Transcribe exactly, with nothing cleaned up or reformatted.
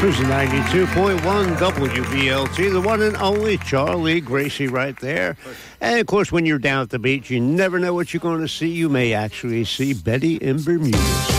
This is ninety-two point one W B L T, the one and only Charlie Gracie right there. And, of course, when you're down at the beach, you never know what you're going to see. You may actually see Betty in Bermuda.